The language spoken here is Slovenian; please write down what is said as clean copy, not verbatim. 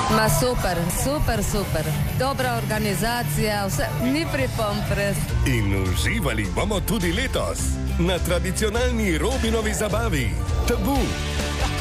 Ma super, super, super. Dobra organizacija, vse ni pripomb res. In uživali bomo tudi letos na tradicionalni Robinovi zabavi. Tabu.